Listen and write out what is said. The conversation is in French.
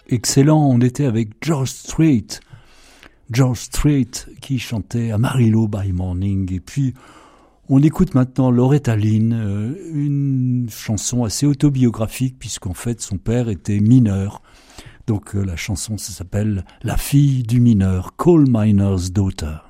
Excellent, on était avec George Strait qui chantait Amarillo by Morning. Et puis on écoute maintenant Loretta Lynn, une chanson assez autobiographique puisqu'en fait son père était mineur. Donc la chanson ça s'appelle La fille du mineur, Coal Miner's Daughter.